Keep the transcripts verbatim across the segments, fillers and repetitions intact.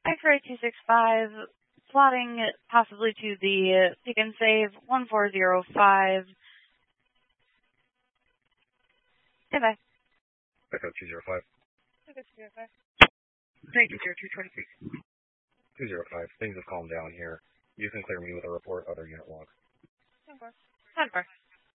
X-ray two six five, plotting possibly to the pick and save one four zero five. Goodbye. Echo two zero five. Echo two zero five. Thank you, zero two twenty-six. two zero five. Things have calmed down here. You can clear me with a report, other unit log. ten four. ten four.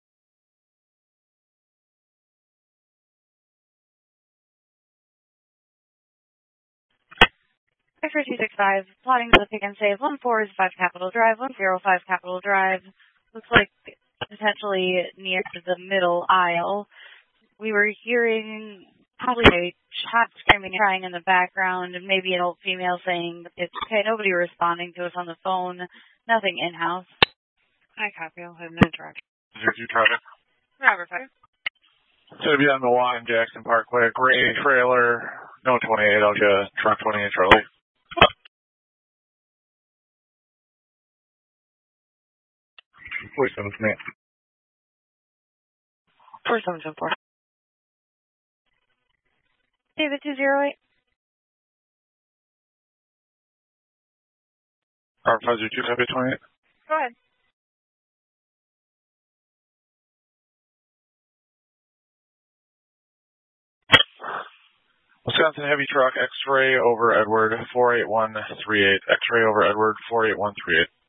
X-ray two six five, plotting to the pick and save one four zero five Capitol Drive, one zero five Capitol Drive. Looks like potentially near the middle aisle. We were hearing probably a child screaming and crying in the background, and maybe an old female saying it's okay. Nobody responding to us on the phone. Nothing in-house. Hi, copy. I'll have an interaction. zero two traffic. Robert, five. It's going to be on the line, Jackson Parkway. Gray trailer. No twenty-eight. I'll get truck twenty-eight, Charlie. four seven seven eight. four seven seven four. David two zero eight. Robert five zero two, copy twenty-eight. Go ahead. Wisconsin heavy truck, X-ray over Edward, four eight one three eight. X-ray over Edward, four eight one three eight.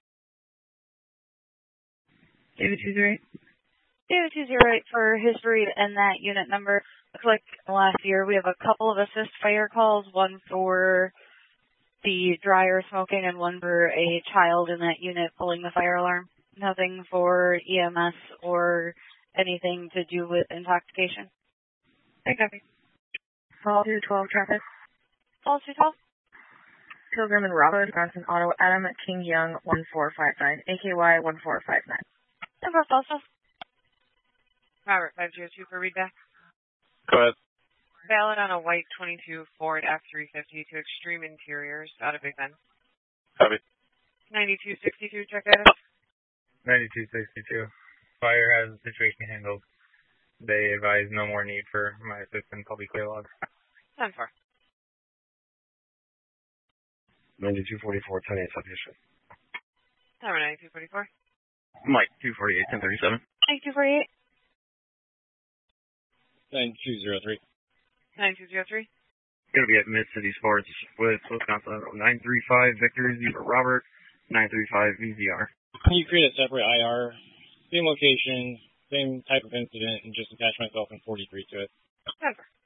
David two zero eight. David two zero eight for history and that unit number. Looks like last year we have a couple of assist fire calls, one for the dryer smoking and one for a child in that unit pulling the fire alarm. Nothing for E M S or anything to do with intoxication. I copy. Fall two twelve traffic. Fall two twelve. Pilgrim and Robert, Wisconsin Auto, Adam King Young, one four five nine, A K Y one four five nine. Number also. Robert, five zero two for readback. Go ahead. Valid on a white twenty-two Ford F three fifty to Extreme Interiors out of Big Bend. Copy. ninety-two sixty-two, check that. ninety-two sixty-two. Fire has the situation handled. They advise no more need for my assistant public clear logs. ten four. ninety-two forty-four, ten eight, submission. Number ninety-two forty-four. Mike, two forty-eight, ten thirty-seven. ninety-two forty-eight. ninety-two oh three. ninety-two oh three. Going to be at Mid-City Sports with Wisconsin nine three five Victor zero Robert, nine three five V Z R. Can you create a separate I R, same location, same type of incident, and just attach myself in forty-three to it? ten four.